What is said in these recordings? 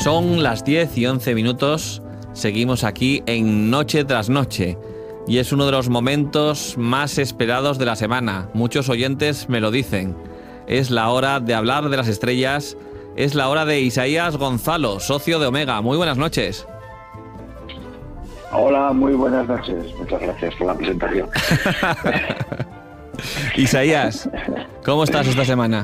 Son las 10:11. Seguimos aquí en Noche tras Noche. Y es uno de los momentos más esperados de la semana. Muchos oyentes me lo dicen. Es la hora de hablar de las estrellas. Es la hora de Isaías Gonzalo, socio de Omega. Muy buenas noches. Hola, muy buenas noches. Muchas gracias por la presentación. Isaías, ¿cómo estás esta semana?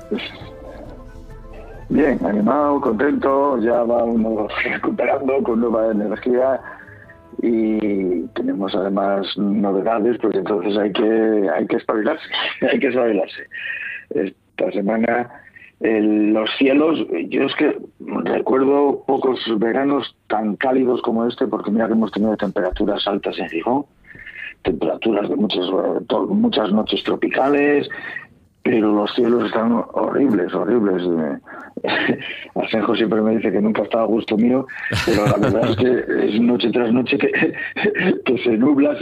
Bien, animado, contento, ya va uno recuperando con nueva energía y tenemos además novedades, pues entonces hay que espabilarse, hay que espabilarse. Esta semana los cielos, yo es que recuerdo pocos veranos tan cálidos como este, porque mira que hemos tenido temperaturas altas en Gijón, temperaturas de muchas noches tropicales, pero los cielos están horribles. Asenjo siempre me dice que nunca está a gusto mío, pero la verdad es que es noche tras noche que se nubla.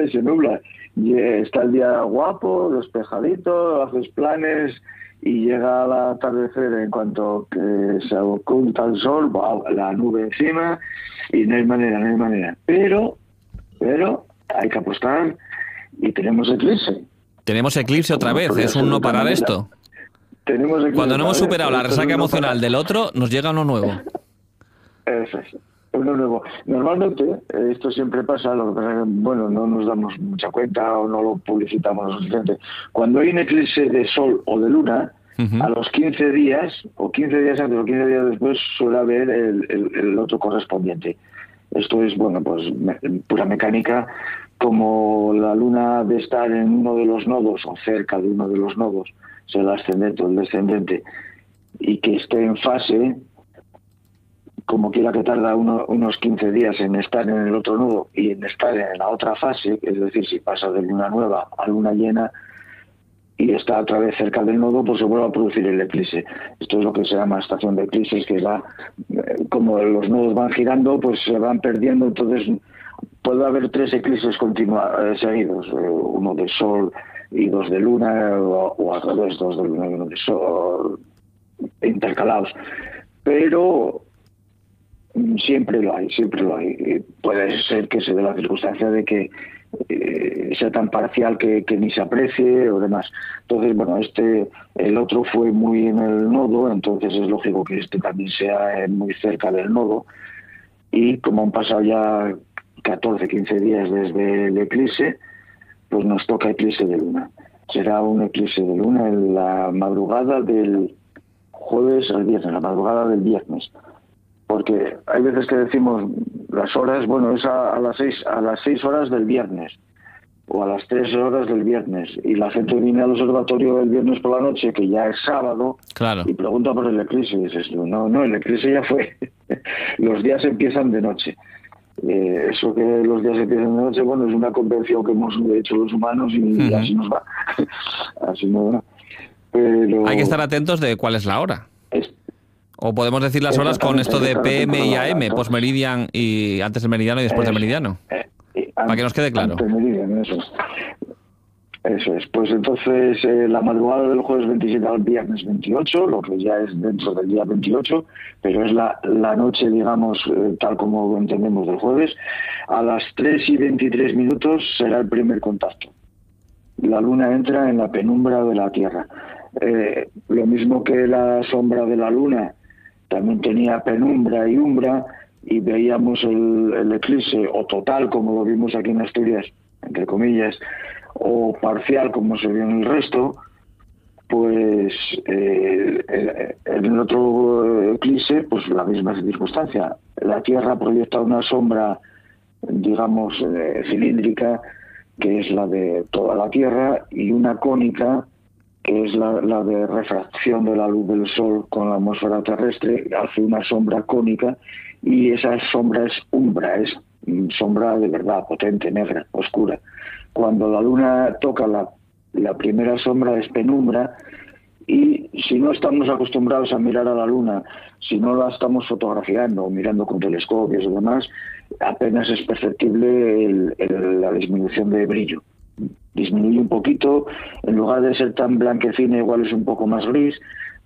Y está el día guapo, despejadito, haces planes y llega al atardecer, en cuanto que se oculta el sol, la nube encima y no hay manera. Pero hay que apostar y tenemos eclipse. Tenemos eclipse otra vez, es un no parar esto. Cuando no hemos superado la resaca emocional del otro, nos llega uno nuevo. Eso es, uno nuevo. Normalmente, esto siempre pasa, lo que pasa es que, bueno, no nos damos mucha cuenta o no lo publicitamos lo suficiente. Cuando hay un eclipse de sol o de luna, a los 15 días, o 15 días antes o 15 días después, suele haber el otro correspondiente. Esto es, bueno, pues pura mecánica. Como la luna de estar en uno de los nodos o cerca de uno de los nodos, sea el ascendente o el descendente, y que esté en fase, como quiera que tarda unos 15 días en estar en el otro nodo y en estar en la otra fase, es decir, si pasa de luna nueva a luna llena y está otra vez cerca del nodo, pues se vuelve a producir el eclipse. Esto es lo que se llama estación de eclipses, que va, como los nodos van girando, pues se van perdiendo. Entonces puede haber 3 eclipses seguidos, uno de sol y 2 de luna, o al revés, 2 de luna y 1 de sol, intercalados. Pero siempre lo hay. Puede ser que se dé la circunstancia de que sea tan parcial que ni se aprecie o demás. Entonces, bueno, el otro fue muy en el nodo, entonces es lógico que este también sea muy cerca del nodo. Y como han pasado ya 14, 15 días desde el eclipse, pues nos toca eclipse de luna. Será un eclipse de luna en la madrugada del jueves al viernes, la madrugada del viernes. Porque hay veces que decimos las horas, bueno, es a las 6 horas del viernes, o a las 3 horas del viernes, y la gente viene al observatorio el viernes por la noche, que ya es sábado, claro, y pregunta por el eclipse, y dices, no, el eclipse ya fue. Los días empiezan de noche. Eso que los días empiezan de noche, bueno, es una convención que hemos hecho los humanos y así nos va. Así nos va. Pero hay que estar atentos de cuál es la hora. O podemos decir las horas con esto de PM y AM, post-meridian y antes del meridiano y después del meridiano. Para que nos quede claro. Eso es. Pues entonces la madrugada del jueves 27 al viernes 28, lo que ya es dentro del día 28, pero es la noche, digamos, tal como lo entendemos del jueves, a las 3:23 será el primer contacto. La luna entra en la penumbra de la Tierra. Lo mismo que la sombra de la luna también tenía penumbra y umbra, y veíamos el eclipse o total, como lo vimos aquí en Asturias, entre comillas, o parcial, como se vio en el resto, pues en el otro eclipse, pues la misma circunstancia. La Tierra proyecta una sombra, digamos, cilíndrica, que es la de toda la Tierra, y una cónica, que es la de refracción de la luz del Sol con la atmósfera terrestre, hace una sombra cónica, y esa sombra es umbra, es sombra de verdad, potente, negra, oscura. Cuando la luna toca la primera sombra es penumbra, y si no estamos acostumbrados a mirar a la luna, si no la estamos fotografiando o mirando con telescopios y demás, apenas es perceptible la disminución de brillo. Disminuye un poquito, en lugar de ser tan blanquecina, igual es un poco más gris,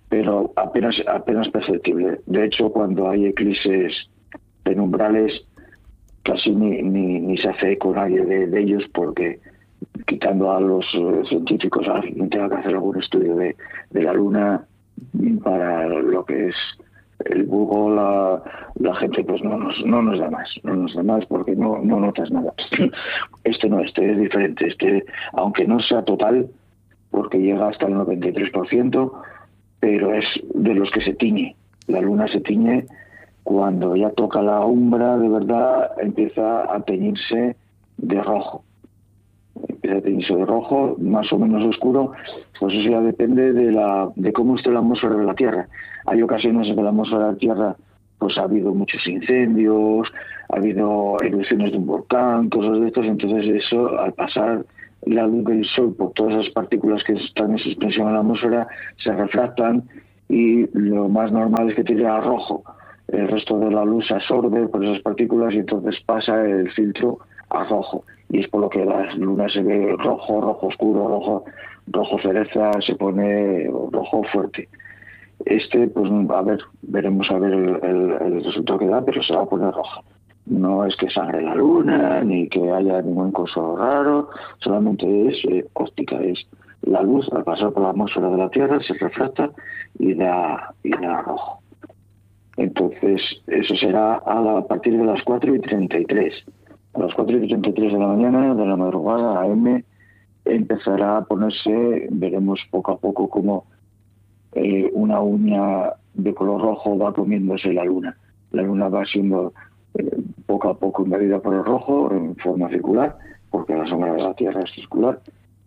pero apenas perceptible. De hecho, cuando hay eclipses penumbrales, casi ni se hace eco nadie de ellos, porque quitando a los científicos, a alguien tenga que hacer algún estudio de la Luna, para lo que es el vulgo, la gente pues no nos da más, porque no notas nada. Este es diferente. Aunque no sea total, porque llega hasta el 93%, pero es de los que se tiñe. La Luna se tiñe cuando ya toca la umbra, de verdad empieza a teñirse de rojo. Empieza a teñirse de rojo, más o menos oscuro. Pues eso ya depende de cómo esté la atmósfera de la Tierra. Hay ocasiones en que la atmósfera de la Tierra pues ha habido muchos incendios, ha habido erupciones de un volcán, cosas de estas. Entonces eso, al pasar la luz del sol por todas esas partículas que están en suspensión en la atmósfera, se refractan y lo más normal es que tire a rojo. El resto de la luz se absorbe por esas partículas y entonces pasa el filtro a rojo. Y es por lo que la Luna se ve rojo oscuro, rojo cereza, se pone rojo fuerte. Pues veremos a ver el resultado que da, pero se va a poner roja. No es que sangre la Luna, ni que haya ningún coso raro, solamente es óptica, es la luz al pasar por la atmósfera de la Tierra se refracta y da rojo. Entonces, eso será a partir de las 4:33. A las 4:33 de la mañana, de la madrugada, AM, empezará a ponerse, veremos poco a poco cómo una uña de color rojo va comiéndose la Luna. La Luna va siendo poco a poco invadida por el rojo en forma circular, porque la sombra de la Tierra es circular.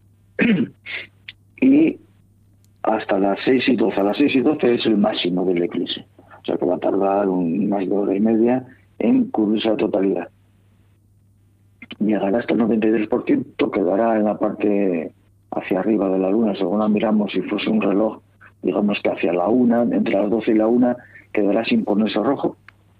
Y hasta las 6:12. A las 6:12 es el máximo del eclipse. O sea que va a tardar más de hora y media en cubrirse la totalidad. Llegará hasta el 93%, quedará en la parte hacia arriba de la Luna, según la miramos, si fuese un reloj, digamos que hacia la 1, entre las 12 y la 1, quedará sin ponerse rojo.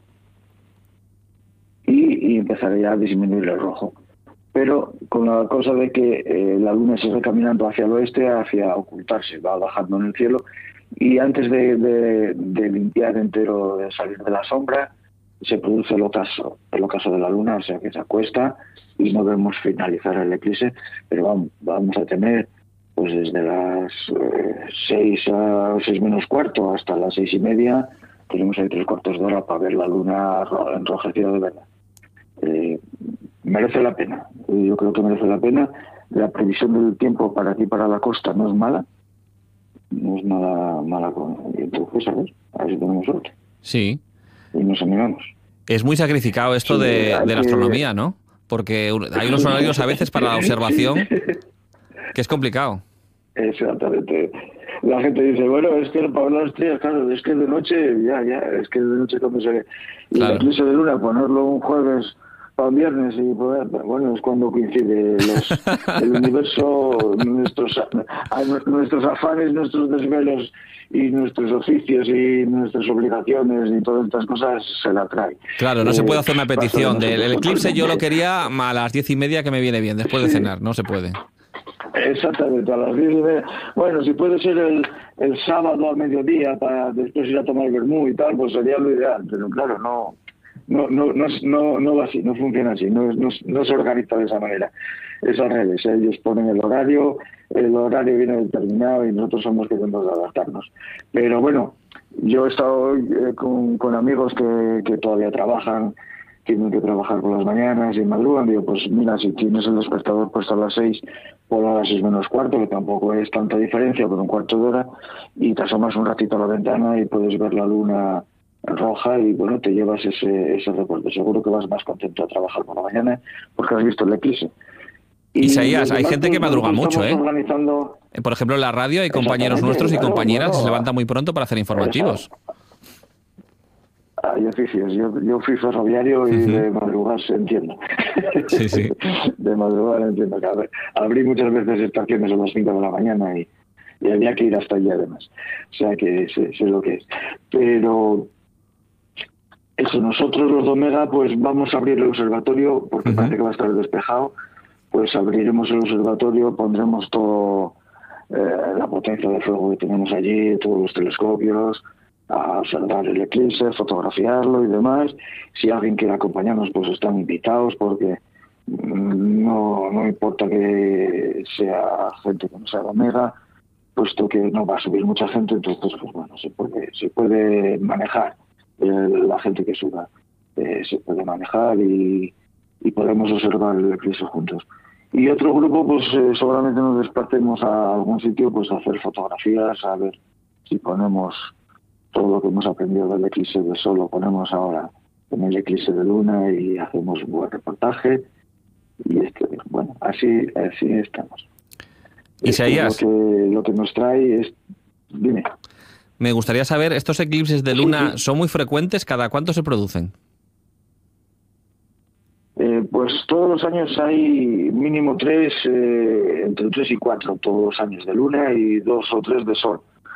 Y empezará ya a disminuir el rojo. Pero con la cosa de que la Luna se está caminando hacia el oeste, hacia ocultarse, va bajando en el cielo, y antes de limpiar entero, de salir de la sombra, se produce el ocaso de la Luna, o sea que se acuesta y no vemos finalizar el eclipse, pero vamos a tener pues desde las 6 a 6 menos cuarto hasta las 6:30, tenemos ahí 3/4 de hora para ver la Luna enrojecida de verdad. Merece la pena, yo creo que merece la pena. La previsión del tiempo para aquí, para la costa, no es mala, y entonces a ver si tenemos suerte. Sí. Y nos animamos. Es muy sacrificado esto de la astronomía, ¿no? Porque hay unos horarios a veces para la observación que es complicado. Exactamente. La gente dice, bueno, es que para ver las estrellas, claro, es que de noche, es que de noche cuando se ve. Y el eclipse de luna, ponerlo un jueves para un viernes y poder, bueno, es cuando coincide el universo, nuestros afanes, nuestros desvelos y nuestros oficios y nuestras obligaciones y todas estas cosas se la trae. Claro, no se puede hacer una petición del eclipse, yo lo quería a las 10:30 que me viene bien, después de cenar, no se puede. Exactamente, a las 10:30. Bueno, si puede ser el sábado al mediodía para después ir a tomar vermú y tal, pues sería lo ideal, pero claro, no va así, no funciona así, no se organiza de esa manera. Es al revés, ellos ponen el horario viene determinado y nosotros somos que tenemos que adaptarnos. Pero bueno, yo he estado con amigos que todavía tienen que trabajar por las mañanas y madrugan. Digo, pues mira, si tienes el despertador puesto a las 6, por a las 6 menos cuarto, que tampoco es tanta diferencia, por un cuarto de hora, y te asomas un ratito a la ventana y puedes ver la luna roja y bueno, te llevas ese recuerdo. Seguro que vas más contento a trabajar por la mañana porque has visto el eclipse. Isaías, hay gente que madruga mucho, ¿eh? Organizando... Por ejemplo, en la radio hay compañeros nuestros y compañeras que se levantan muy pronto para hacer informativos. Hay oficios. Yo fui ferroviario y de madrugar se entiendo. Sí. De madrugar entiendo. Abrí muchas veces estaciones a las 5 de la mañana y había que ir hasta allí además. O sea que sé lo que es. Pero eso, nosotros los de Omega pues vamos a abrir el observatorio porque parece que va a estar despejado. Pues abriremos el observatorio, pondremos todo la potencia de fuego que tenemos allí, todos los telescopios, a observar el eclipse, fotografiarlo y demás. Si alguien quiere acompañarnos, pues están invitados, porque no importa que sea gente que no sea de Omega, puesto que no va a subir mucha gente, entonces pues bueno, se puede manejar, la gente que suba se puede manejar y podemos observar el eclipse juntos. Y otro grupo, pues seguramente nos desplacemos a algún sitio, pues a hacer fotografías, a ver si ponemos todo lo que hemos aprendido del eclipse de sol, lo ponemos ahora en el eclipse de luna y hacemos un buen reportaje. Y bueno, así estamos. Isaías, lo que nos trae es... Dime. Me gustaría saber, ¿estos eclipses de luna son muy frecuentes? ¿Cada cuánto se producen? Pues todos los años hay mínimo 3, entre 3 y 4 todos los años de luna y 2 o 3 de sol.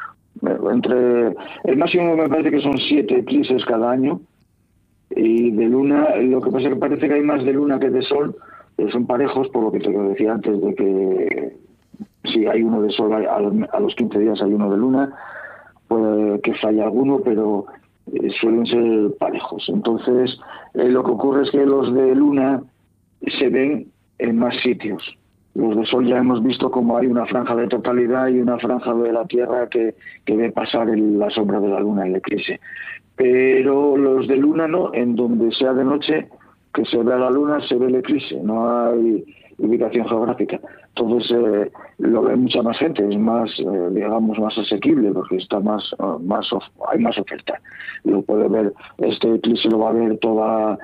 El máximo me parece que son 7 eclipses cada año, y de luna, lo que pasa es que parece que hay más de luna que de sol, son parejos, por lo que te lo decía antes, de que si hay uno de sol a los 15 días hay uno de luna, puede que falle alguno, pero suelen ser parejos. Entonces, lo que ocurre es que los de luna se ven en más sitios. Los de sol ya hemos visto como hay una franja de totalidad y una franja de la Tierra que ve pasar la sombra de la luna, el eclipse. Pero los de luna no, en donde sea de noche, que se vea la luna, se ve el eclipse, no hay ubicación geográfica. Entonces lo ve mucha más gente, es más, digamos, más asequible, porque está hay más oferta. Lo puede ver, este eclipse lo va a ver toda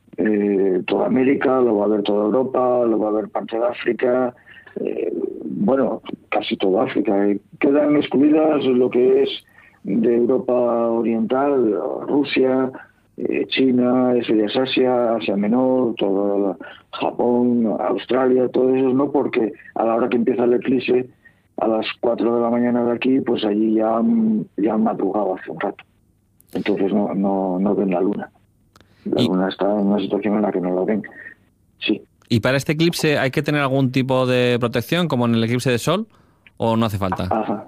América, lo va a ver toda Europa, lo va a ver parte de África, bueno, casi toda África. Quedan excluidas lo que es de Europa Oriental, Rusia, China, eso ya es Asia Menor, todo Japón, Australia, todo eso no, porque a la hora que empieza el eclipse, a las 4 de la mañana de aquí, pues allí ya han madrugado hace un rato. Entonces no ven la luna. La luna está en una situación en la que no la ven. Sí. ¿Y para este eclipse hay que tener algún tipo de protección, como en el eclipse de sol, o no hace falta? Ajá.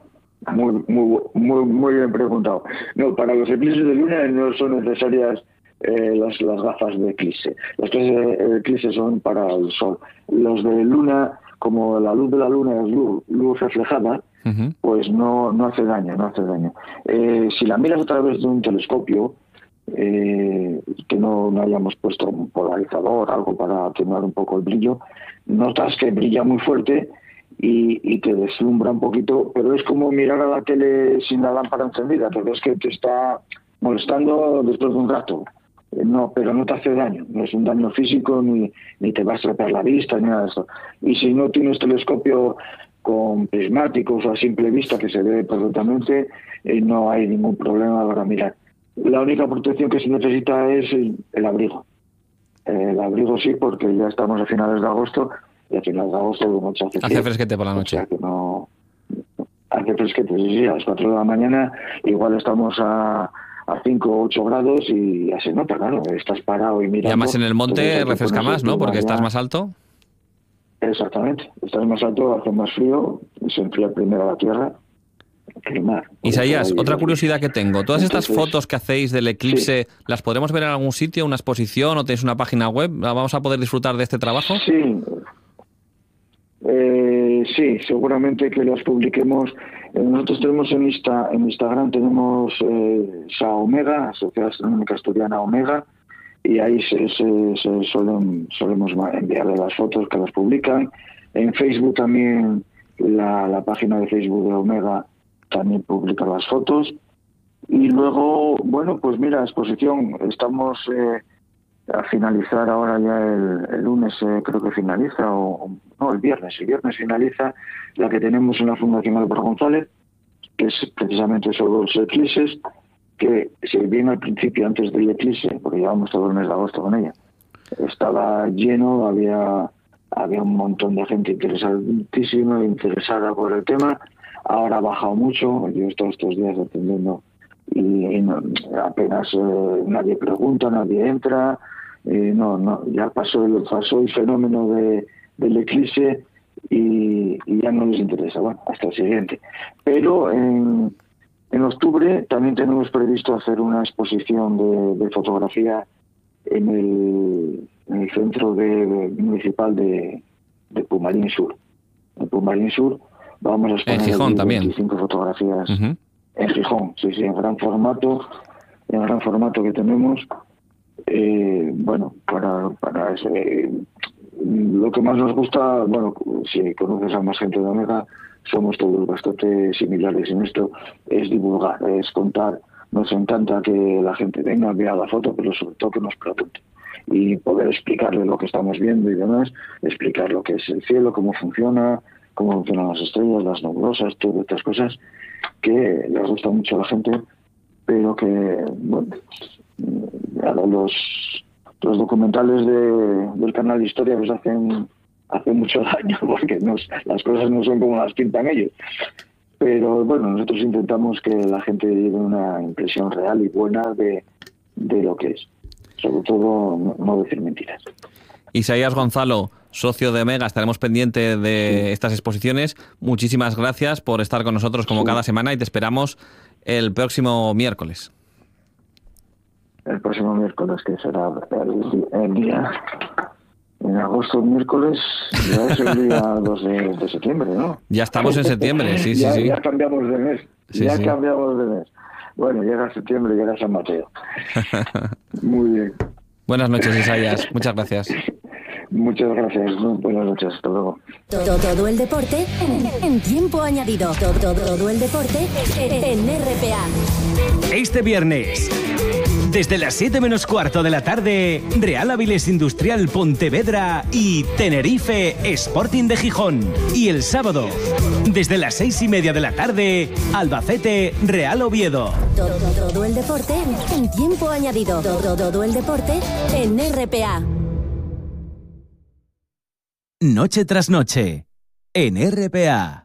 Muy bien preguntado. No, para los eclipses de luna no son necesarias las gafas de eclipse. Los eclipses son para el sol. Los de luna, como la luz de la luna es luz reflejada, pues no hace daño. Si la miras a través de un telescopio, que no hayamos puesto un polarizador, algo para atenuar un poco el brillo, notas que brilla muy fuerte y te deslumbra un poquito, pero es como mirar a la tele sin la lámpara encendida, pero es que te está molestando después de un rato. Pero no te hace daño, no es un daño físico, ni te va a estropear la vista, ni nada de eso. Y si no tienes telescopio con prismáticos o a simple vista, que se ve perfectamente, no hay ningún problema para mirar. La única protección que se necesita es el abrigo. El abrigo sí, porque ya estamos a finales de agosto, y a finales de agosto de noche hace fresquete por la noche. O sea que no... Hace fresquete, sí, a las 4 de la mañana igual estamos a 5 o 8 grados y ya se nota, claro, estás parado y mirando. Y además en el monte refresca más, ¿no? Porque estás más alto. Exactamente, estás más alto, hace más frío, se enfría primero la tierra que el mar. Isaías, otra curiosidad que tengo, ¿todas estas fotos que hacéis del eclipse, las podremos ver en algún sitio, una exposición, o tenéis una página web? ¿Vamos a poder disfrutar de este trabajo? Sí, seguramente que las publiquemos. Nosotros tenemos en Instagram tenemos Omega, Sociedad Astronómica Asturiana Omega, y ahí solemos enviarle las fotos que las publican. En Facebook también, la página de Facebook de Omega también publica las fotos. Y luego, bueno, pues mira, exposición, estamos a finalizar ahora ya el lunes, creo que finaliza, el viernes finaliza la que tenemos en la Fundación Álvaro González, que es precisamente sobre los eclipses, que si bien al principio, antes del eclipse, porque llevamos todo el mes de agosto con ella, estaba lleno, había un montón de gente interesada por el tema. Ahora ha bajado mucho, yo he estado estos días atendiendo y apenas nadie pregunta, nadie entra. Ya pasó el fenómeno del eclipse y ya no les interesa. Bueno, hasta el siguiente. Pero en octubre también tenemos previsto hacer una exposición de fotografía en el centro municipal de Pumarín Sur. En Pumarín Sur vamos a exponer en Gijón también 25 fotografías. Uh-huh. En Gijón, sí, en gran formato que tenemos. Bueno, para ese, lo que más nos gusta, bueno, si conoces a más gente de Omega, somos todos bastante similares en esto, es divulgar, es contar. Nos encanta que la gente venga, vea la foto, pero sobre todo que nos pregunte y poder explicarle lo que estamos viendo y demás, explicar lo que es el cielo, cómo funcionan las estrellas, las nebulosas, todas estas cosas que les gusta mucho a la gente, pero que, bueno, los documentales del canal de Historia pues hace mucho daño, porque las cosas no son como las pintan ellos. Pero bueno, nosotros intentamos que la gente lleve una impresión real y buena de lo que es. Sobre todo, no decir mentiras. Isaías Gonzalo, socio de Omega, estaremos pendientes de estas exposiciones. Muchísimas gracias por estar con nosotros como cada semana y te esperamos el próximo miércoles. El próximo miércoles, que será el día... En agosto, miércoles, ya es el día 2 de septiembre, ¿no? Ya estamos en septiembre, sí. Ya cambiamos de mes, cambiamos de mes. Bueno, llega septiembre, llega San Mateo. Muy bien. Buenas noches, Isaías. Muchas gracias. Muchas gracias. Buenas noches. Hasta luego. Todo el deporte en tiempo añadido. Todo el deporte en RPA. Este viernes, desde las 7 menos cuarto de la tarde, Real Avilés Industrial Pontevedra y Tenerife Sporting de Gijón. Y el sábado, desde las 6:30 de la tarde, Albacete Real Oviedo. Todo el deporte en tiempo añadido. Todo el deporte en RPA. Noche tras noche, en RPA.